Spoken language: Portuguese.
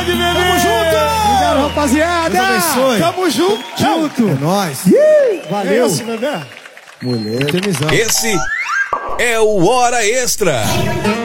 Tamo junto! Obrigado, rapaziada! Tamo junto! É nóis! Valeu! Esse, bebê? Mulher. Esse é o Hora Extra.